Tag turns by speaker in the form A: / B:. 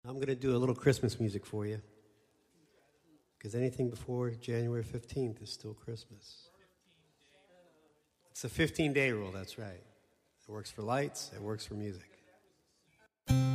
A: I'm going to do a little Christmas music for you. Because anything before January 15th is still Christmas. It's a 15-day rule, that's right. It works for lights, it works for music.